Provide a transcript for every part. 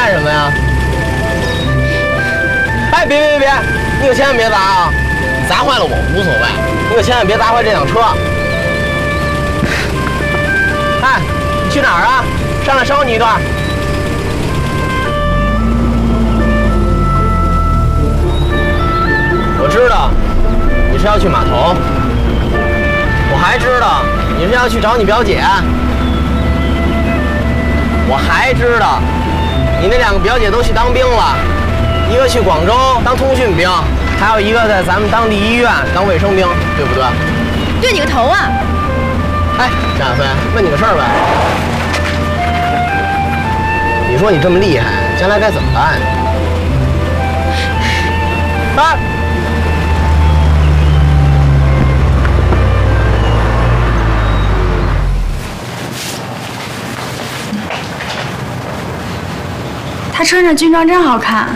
干什么呀？哎，别，你可千万别砸啊！砸坏了我无所谓，你可千万别砸坏这辆车。哎，你去哪儿啊？上来捎你一段。我知道你是要去码头，我还知道你是要去找你表姐，我还知道你那2个表姐都去当兵了，一个去广州当通讯兵，还有一个在咱们当地医院当卫生兵，对不对？ 对你个头啊！ 哎，张亚飞，问你个事儿呗。你说你这么厉害，将来该怎么办？哎， 他穿上军装真好看。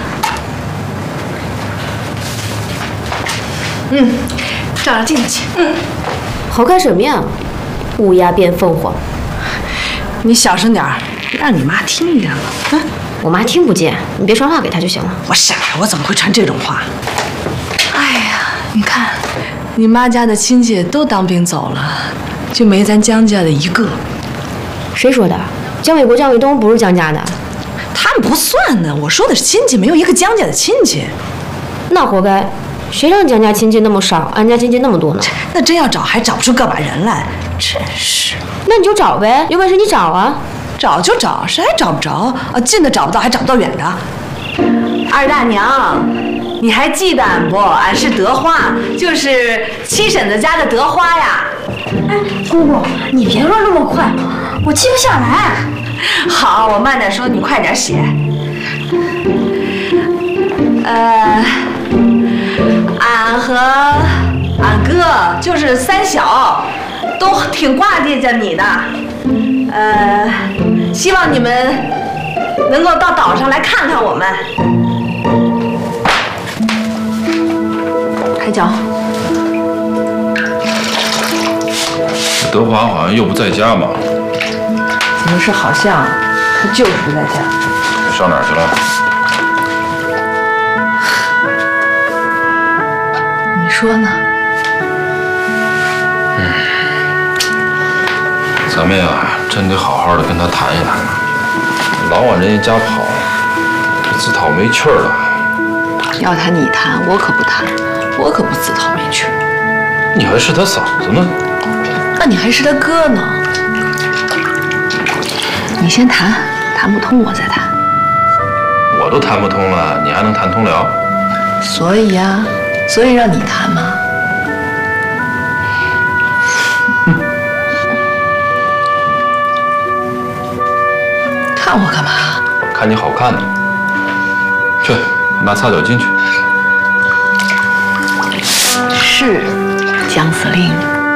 照照镜子去。 好看什么呀？乌鸦变凤凰。 你小声点儿，让你妈听见了。 我妈听不见，你别传话给她就行了。 我傻，我怎么会传这种话？哎呀，你看，你妈家的亲戚都当兵走了，就没咱江家的一个。 谁说的？江伟国、江伟东不是江家的。 他们不算呢，我说的是亲戚，没有一个江家的亲戚。 那活该，谁让江家亲戚那么少，俺家亲戚那么多呢？ 那真要找还找不出个把人来，真是。 那你就找呗，有本事你找啊！ 找就找，谁还找不着啊？近的找不到，还找不到远的。二大娘，你还记得俺不？俺是德花，就是七婶子家的德花呀。 哎，姑姑，你别说那么快，我记不下来。 好，我慢点说，你快点写。俺和俺哥就是三小，都挺挂念着你的。希望你们能够到岛上来看看我们。开脚。 德华好像又不在家嘛？ 怎么是好像？他就是不在家。 上哪儿去了？ 你说呢？ 咱们呀，真得好好的跟他谈一谈，老往人家家跑，这自讨没趣儿了。 要谈你谈，我可不谈，我可不自讨没趣。 你还是他嫂子呢？ 那你还是他哥呢。你先谈，谈不通我再谈。 我都谈不通了，你还能谈通了？ 所以呀，所以让你谈嘛。看我干嘛？ 看你好看呢。去，拿擦脚巾去。 是，江司令。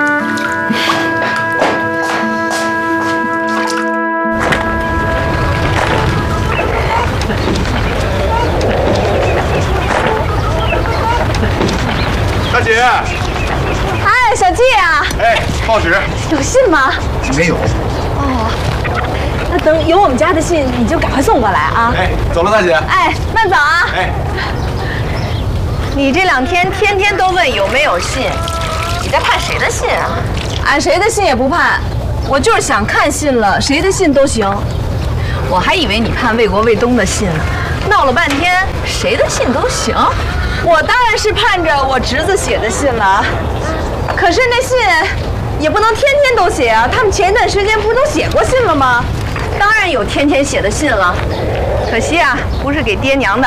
大姐， 哎，小季啊， 哎，报纸有信吗？ 没有。 哦，那等有我们家的信，你就赶快送过来啊。 哎，走了，大姐。 哎，慢走啊。 哎， 你这2天天天都问有没有信，你在盼谁的信啊？ 俺谁的信也不盼，我就是想看信了，谁的信都行。 我还以为你盼魏国魏东的信呢，闹了半天谁的信都行。 我当然是盼着我侄子写的信了，可是那信也不能天天都写啊。他们前一段时间不是都写过信了吗？ 当然有天天写的信了，可惜啊，不是给爹娘的。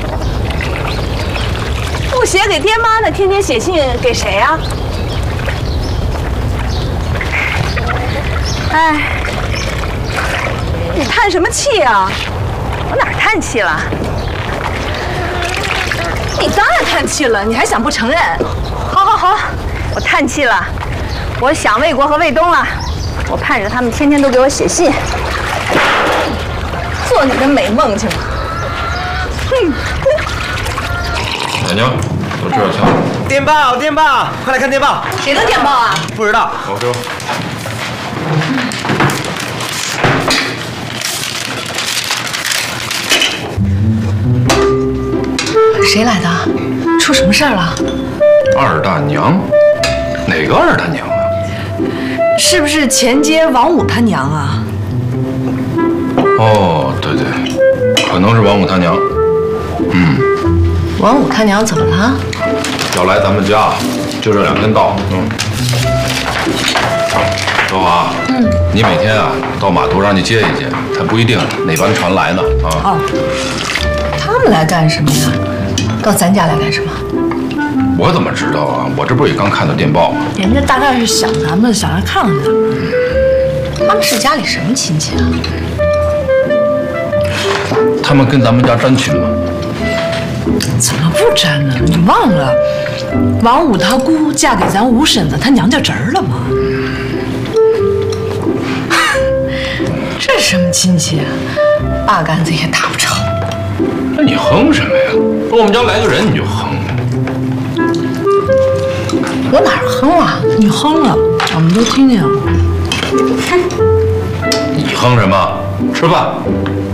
不写给爹妈的，天天写信给谁啊？哎，你叹什么气啊？ 我哪儿叹气了？ 你当然叹气了，你还想不承认？ 好，我叹气了。我想魏国和魏东了，我盼着他们天天都给我写信， 做你的美梦去吧。哼。 奶娘，都这儿去。 电报，电报，快来看电报。 谁的电报啊？ 不知道。 老周。 谁来的？出什么事儿了？ 二大娘？哪个二大娘啊？ 是不是前街王五他娘啊？ 哦，对对，可能是王五他娘。 王五他娘怎么了？ 要来咱们家，就这2天到。德华，你每天啊到码头上去接一接，还不一定哪班船来呢啊。 哦，他们来干什么呀？到咱家来干什么？ 我怎么知道啊？我这不也刚看到电报吗？ 人家大概是想咱们，想来看看咱们。他们是家里什么亲戚啊？ 他们跟咱们家沾亲吗？ 怎么不沾呢？你忘了，王五他姑嫁给咱五婶子他娘家侄儿了吗？这是什么亲戚啊？八竿子也打不着。 那你哼什么呀？我们家来个人你就哼。 我哪儿哼了？你哼了，我们都听见了。 你哼什么？吃饭。